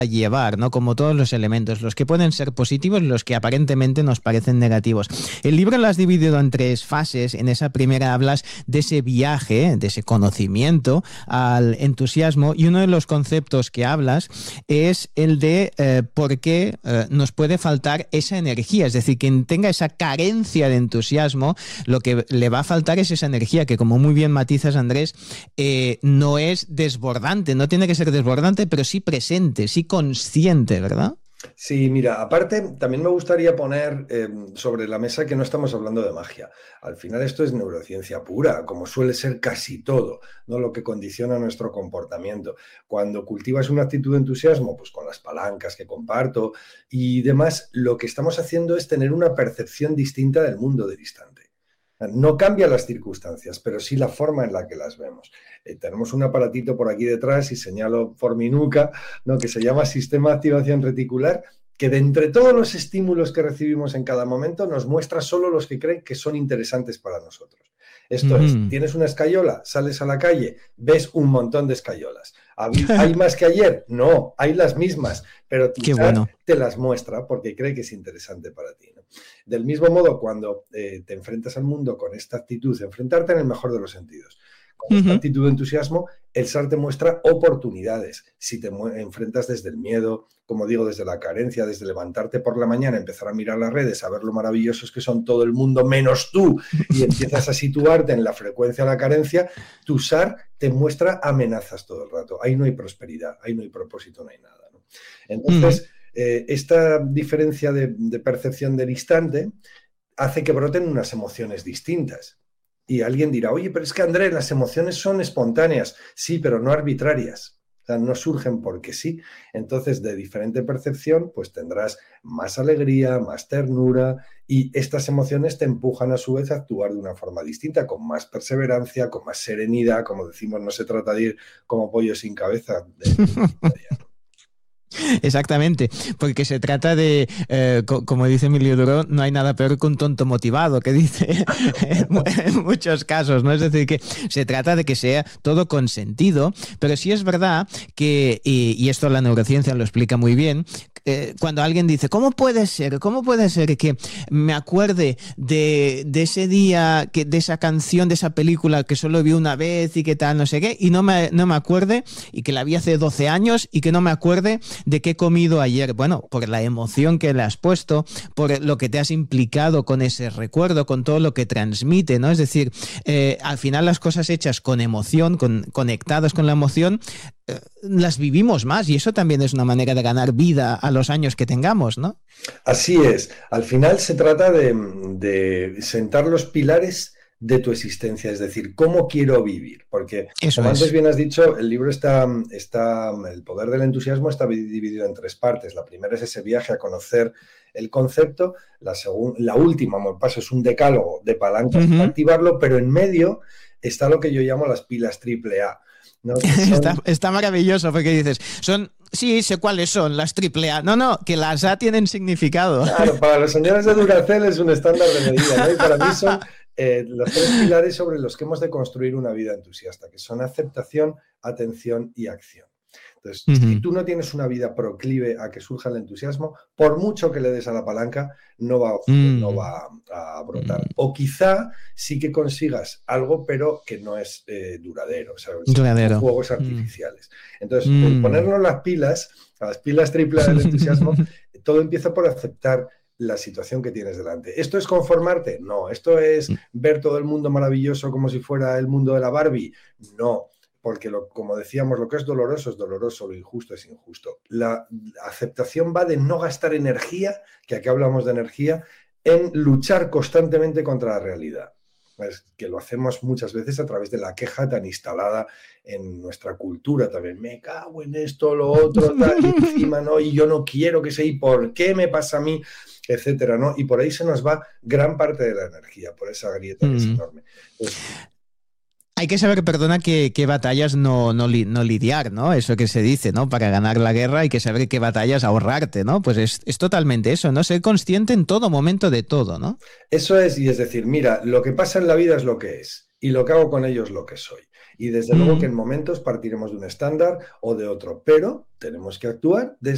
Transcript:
llevar, ¿no? Como todos los elementos, los que pueden ser positivos y los que aparentemente nos parecen negativos. El libro lo has dividido en tres fases. En esa primera hablas de ese viaje, de ese conocimiento al entusiasmo, y uno de los conceptos que hablas es el de por qué nos puede faltar esa energía. Es decir, quien tenga esa carencia de entusiasmo, lo que le va a faltar es esa energía que, como muy bien matizas, Andrés, no es desbordante, no tiene que ser desbordante, pero sí presente, sí consciente, ¿verdad? Sí, mira, aparte también me gustaría poner sobre la mesa que no estamos hablando de magia. Al final esto es neurociencia pura, como suele ser casi todo, ¿no? Lo que condiciona nuestro comportamiento. Cuando cultivas una actitud de entusiasmo, pues con las palancas que comparto y demás, lo que estamos haciendo es tener una percepción distinta del mundo del instante. No cambia las circunstancias, pero sí la forma en la que las vemos. Tenemos un aparatito por aquí detrás y señalo por mi nuca, ¿no? Que se llama sistema de activación reticular, que de entre todos los estímulos que recibimos en cada momento nos muestra solo los que creen que son interesantes para nosotros. Esto es, Mm, tienes una escayola, sales a la calle, ves un montón de escayolas. ¿Hay más que ayer? No, hay las mismas, pero tu qué chat bueno. te las muestra porque cree que es interesante para ti, ¿no? Del mismo modo, cuando te enfrentas al mundo con esta actitud, enfrentarte en el mejor de los sentidos, con esta Ujú. actitud de entusiasmo, el SAR te muestra oportunidades. Si te enfrentas desde el miedo, como digo, desde la carencia, desde levantarte por la mañana, empezar a mirar las redes, a ver lo maravillosos que son todo el mundo menos tú, y empiezas a situarte en la frecuencia de la carencia, tu SAR te muestra amenazas todo el rato. Ahí no hay prosperidad, ahí no hay propósito, no hay nada, ¿no? Ujú. Entonces, esta diferencia de percepción del instante hace que broten unas emociones distintas. Y alguien dirá, oye, pero es que Andrés, las emociones son espontáneas. Sí, pero no arbitrarias. O sea, no surgen porque sí. Entonces, de diferente percepción, pues tendrás más alegría, más ternura, y estas emociones te empujan a su vez a actuar de una forma distinta, con más perseverancia, con más serenidad. Como decimos, no se trata de ir como pollo sin cabeza del día a día, ¿no? Exactamente, porque se trata de, como dice Emilio Duro, no hay nada peor que un tonto motivado, que dice en muchos casos, ¿no? Es decir, que se trata de que sea todo con sentido, pero sí es verdad que, y esto la neurociencia lo explica muy bien, cuando alguien dice, ¿cómo puede ser? ¿Cómo puede ser que me acuerde de ese día, de esa canción, de esa película que solo vi una vez y que tal, no sé qué, y no me acuerde, y que la vi hace 12 años y que no me acuerde de qué he comido ayer? Bueno, por la emoción que le has puesto, por lo que te has implicado con ese recuerdo, con todo lo que transmite, ¿no? Es decir, al final las cosas hechas con emoción, conectadas con la emoción, las vivimos más, y eso también es una manera de ganar vida a los años que tengamos, ¿no? Así es. Al final se trata de sentar los pilares de tu existencia, es decir, cómo quiero vivir. Porque, Eso como antes es. bien has dicho, el libro el poder del entusiasmo está dividido en tres partes. La primera es ese viaje a conocer el concepto. La última, como paso, es un decálogo de palancas para Ujú. activarlo, pero en medio está lo que yo llamo las pilas triple A, ¿no? Que son Está maravilloso porque dices, sí, sé cuáles son las triple A. No, no, que las A tienen significado. Claro, para los señores de Duracell es un estándar de medida, ¿no? Y para mí son los tres pilares sobre los que hemos de construir una vida entusiasta, que son aceptación, atención y acción. Entonces, si Ujú. tú no tienes una vida proclive a que surja el entusiasmo, por mucho que le des a la palanca, no va a ocurrir, no Mm, va a brotar. mm. O quizá sí que consigas algo, pero que no es duradero, ¿sabes? Son Duradero. fuegos Mm, artificiales. Entonces, el mm. ponernos las pilas, a las pilas triple del entusiasmo, todo empieza por aceptar la situación que tienes delante. ¿Esto es conformarte? No. ¿Esto es ver todo el mundo maravilloso como si fuera el mundo de la Barbie? No, porque como decíamos, lo que es doloroso, lo injusto es injusto. La aceptación va de no gastar energía, que aquí hablamos de energía, en luchar constantemente contra la realidad. Es que lo hacemos muchas veces a través de la queja tan instalada en nuestra cultura también. Me cago en esto, lo otro, tal, y encima no, y yo no quiero que sea, y por qué me pasa a mí, etcétera, ¿no? Y por ahí se nos va gran parte de la energía, por esa grieta que es Mm. enorme. Entonces, Hay que saber, perdona, qué batallas no lidiar, ¿no? Eso que se dice, ¿no? Para ganar la guerra hay que saber qué batallas ahorrarte, ¿no? Pues es totalmente eso, ¿no? Ser consciente en todo momento de todo, ¿no? eso es, y es decir, mira, lo que pasa en la vida es lo que es, y lo que hago con ello es lo que soy. Y desde luego que Mm. en momentos partiremos de un estándar o de otro, pero tenemos que actuar desde